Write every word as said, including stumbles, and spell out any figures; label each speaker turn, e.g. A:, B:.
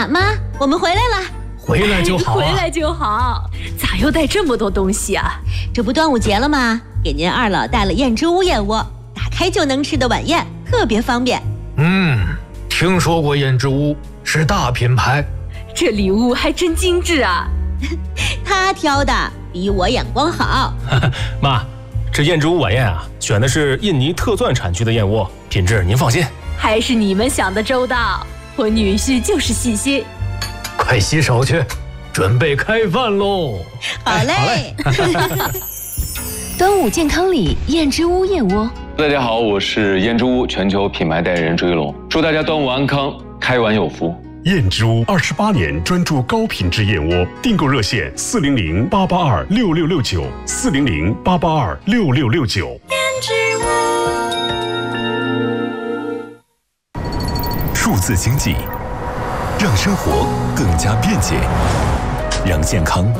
A: 妈，我们回来了。
B: 回来就好、啊，
C: 回来就好。咋又带这么多东西啊？
A: 这不端午节了吗？给您二老带了燕之屋燕窝，打开就能吃的晚宴，特别方便。
B: 嗯，听说过燕之屋，是大品牌。
C: 这礼物还真精致啊！
A: 他挑的比我眼光好。
D: 妈，这燕之屋晚宴啊，选的是印尼特钻产区的燕窝，品质您放心。
C: 还是你们想的周到，我女婿就是细心。
B: 快洗手去，准备开饭喽！
A: 好嘞。
E: 哎、好嘞端午健康礼燕之屋燕窝。
F: 大家好，我是燕之屋全球品牌代言人追龙，祝大家端午安康，开碗有福。
G: 燕之屋二十八年专注高品质燕窝，订购热线四零零八八二六六六九四零零八八二六六六九。
E: 燕之
H: 屋。数字经济让生活更加便捷，让健康